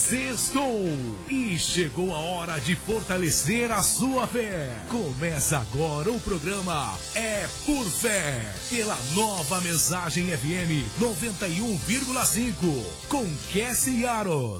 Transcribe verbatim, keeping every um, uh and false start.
Sextou! E chegou a hora de fortalecer a sua fé. Começa agora o programa É Por Fé, pela Nova Mensagem F M noventa e um vírgula cinco, com Cassie Yaros.